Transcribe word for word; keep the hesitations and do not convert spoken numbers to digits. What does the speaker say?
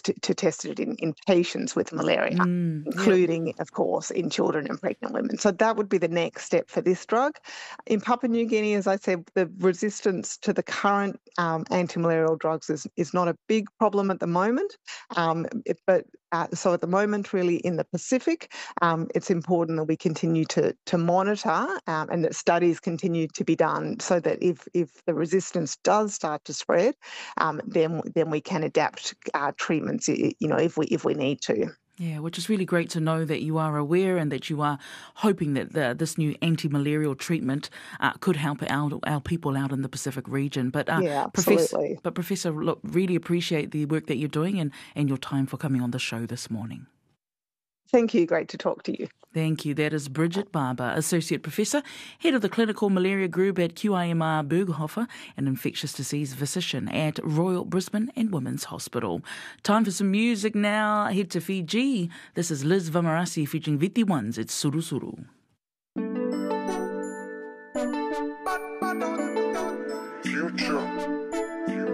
to, to test it in, in patients with malaria, Mm, including, yep. of course, in children and pregnant women. So that would be the next step for this drug. In Papua New Guinea, as I said, the resistance to the current um, anti-malarial drugs is, is not a big problem at the moment. Um, it, but uh, so at the moment, really in the Pacific, um, it's important that we continue to, to monitor um, and that studies continue to be done so that if, if the resistance does start to spread, um, then then we can adapt uh, treatments, you know, if we if we need to. Yeah, which is really great to know that you are aware and that you are hoping that the, this new anti-malarial treatment uh, could help our, our people out in the Pacific region. But uh, Yeah, Professor, absolutely. but Professor, look, really appreciate the work that you're doing and, and your time for coming on the show this morning. Thank you. Great to talk to you. Thank you. That is Bridget Barber, Associate Professor, Head of the Clinical Malaria Group at Q I M R Berghofer and Infectious Disease Physician at Royal Brisbane and Women's Hospital. Time for some music now. Head to Fiji. This is Liz Vamarasi featuring Viti Ones. It's Suru Suru.